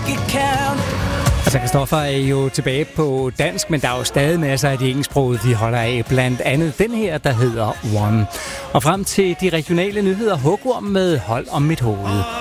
Altså, Christoffer er jo tilbage på dansk, men der er jo stadig masser af de engelsksprogede, de holder af. Blandt andet den her, der hedder One. Og frem til de regionale nyheder, hugorm med Hold om mit hoved.